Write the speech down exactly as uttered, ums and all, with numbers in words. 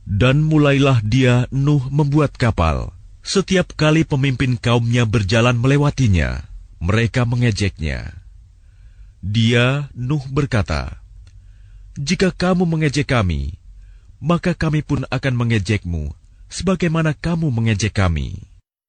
Dan mulailah dia Nuh membuat kapal. Setiap kali pemimpin kaumnya berjalan melewatinya, mereka mengejeknya. Dia, Nuh, berkata, "Jika kamu mengejek kami, maka kami pun akan mengejekmu, sebagaimana kamu mengejek kami."